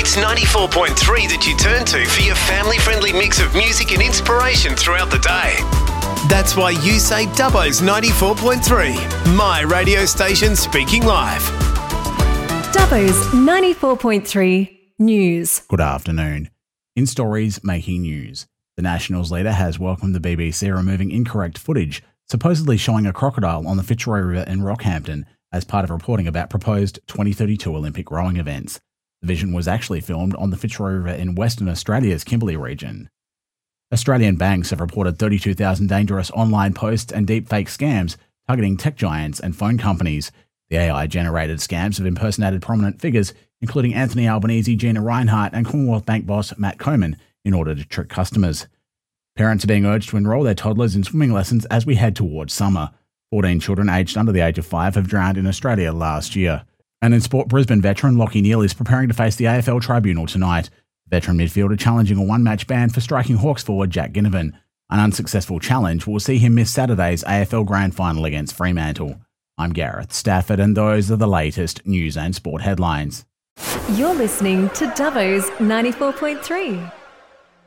It's 94.3 that you turn to for your family-friendly mix of music and inspiration throughout the day. That's why you say Dubbo's 94.3, my radio station speaking live. Dubbo's 94.3 News. Good afternoon. In stories making news, the Nationals leader has welcomed the BBC removing incorrect footage, supposedly showing a crocodile on the Fitzroy River in Rockhampton as part of reporting about proposed 2032 Olympic rowing events. The vision was actually filmed on the Fitzroy River in Western Australia's Kimberley region. Australian banks have reported 32,000 dangerous online posts and deepfake scams targeting tech giants and phone companies. The AI-generated scams have impersonated prominent figures, including Anthony Albanese, Gina Rinehart, and Commonwealth Bank boss Matt Coman, in order to trick customers. Parents are being urged to enrol their toddlers in swimming lessons as we head towards summer. 14 children aged under the age of 5 have drowned in Australia last year. And in sport, Brisbane veteran Lachie Neale is preparing to face the AFL Tribunal tonight. Veteran midfielder challenging a one-match ban for striking Hawks forward Jack Ginnivan. An unsuccessful challenge will see him miss Saturday's AFL Grand Final against Fremantle. I'm Gareth Stafford, and those are the latest news and sport headlines. You're listening to Dubbo's 94.3.